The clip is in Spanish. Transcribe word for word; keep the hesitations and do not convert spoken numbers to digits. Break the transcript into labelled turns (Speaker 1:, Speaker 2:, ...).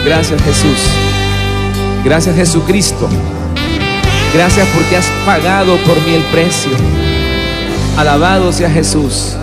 Speaker 1: Gracias, Jesús. Gracias, Jesucristo. Gracias porque has pagado por mí el precio. Alabado sea Jesús.